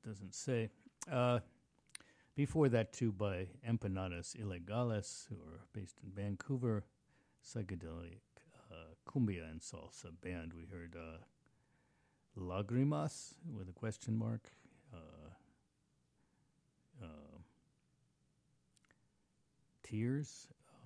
doesn't say. Before that, too, by Empanadas Ilegales, who are based in Vancouver, psychedelic cumbia and salsa band. We heard Lagrimas with a question mark. Tears.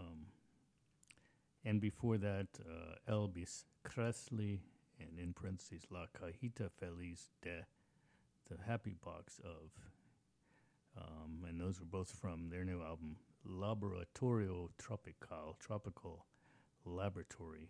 And before that, Elvis Presley, and in parentheses, La Cajita Feliz de, the Happy Box of. And those were both from their new album, Laboratorio Tropical, Tropical Laboratory.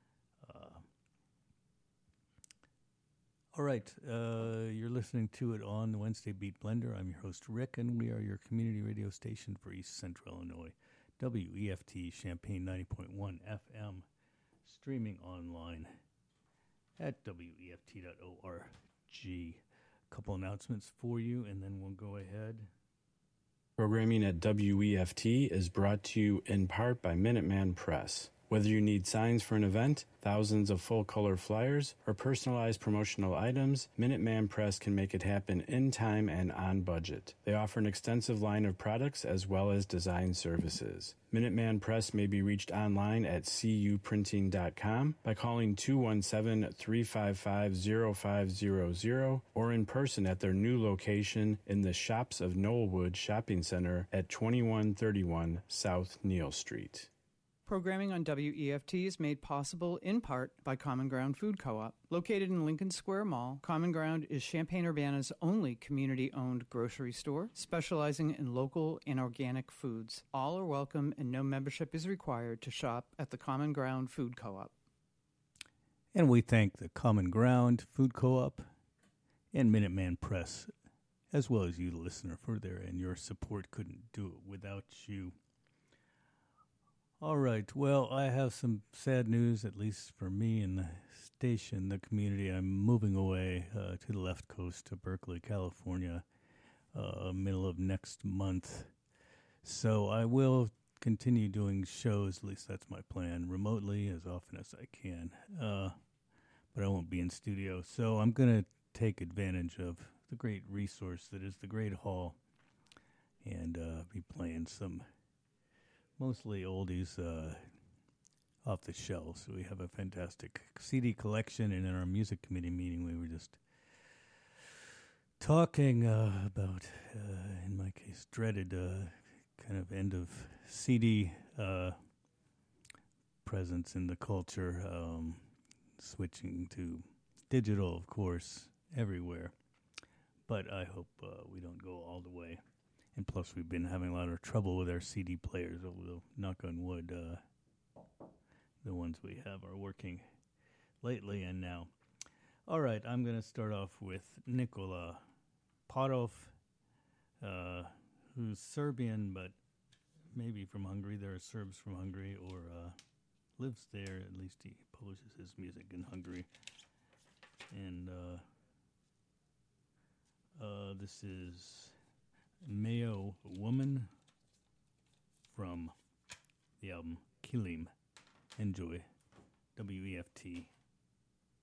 All right, you're listening to it on the Wednesday Beat Blender. I'm your host, Rick, and we are your community radio station for East Central Illinois, WEFT Champaign 90.1 FM, streaming online at weft.org. Couple announcements for you, and then we'll go ahead. Programming at WEFT is brought to you in part by Minuteman Press. Whether you need signs for an event, thousands of full-color flyers, or personalized promotional items, Minuteman Press can make it happen in time and on budget. They offer an extensive line of products as well as design services. Minuteman Press may be reached online at cuprinting.com by calling 217-355-0500 or in person at their new location in the Shops of Knollwood Shopping Center at 2131 South Neal Street. Programming on WEFT is made possible in part by Common Ground Food Co-op. Located in Lincoln Square Mall, Common Ground is Champaign-Urbana's only community-owned grocery store, specializing in local and organic foods. All are welcome and no membership is required to shop at the Common Ground Food Co-op. And we thank the Common Ground Food Co-op and Minuteman Press, as well as you, the listener, for their and your support. Couldn't do it without you. All right, well, I have some sad news, at least for me and the station, the community. I'm moving away to the left coast to Berkeley, California, middle of next month. So I will continue doing shows, at least that's my plan, remotely as often as I can. But I won't be in studio. So I'm going to take advantage of the great resource that is the Great Hall and be playing some mostly oldies off the shelves. We have a fantastic CD collection, and in our music committee meeting, we were just talking about, in my case, dreaded kind of end of CD presence in the culture, switching to digital, of course, everywhere. But I hope we don't go all the way. And plus, we've been having a lot of trouble with our CD players, although, knock on wood, the ones we have are working lately and now. All right, I'm going to start off with Nikola Parov, who's Serbian, but maybe from Hungary. There are Serbs from Hungary, or lives there. At least he publishes his music in Hungary. And this is Mayo Woman from the album Kilim. Enjoy. WEFT.